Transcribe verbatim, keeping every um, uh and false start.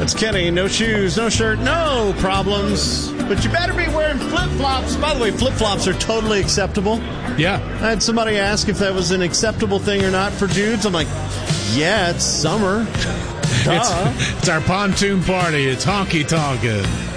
It's Kenny. No shoes, no shirt, no problems. But you better be wearing flip-flops. By the way, flip-flops are totally acceptable. Yeah. I had somebody ask if that was an acceptable thing or not for dudes. I'm like, yeah, it's summer. It's, it's our pontoon party. It's honky-tonkin'.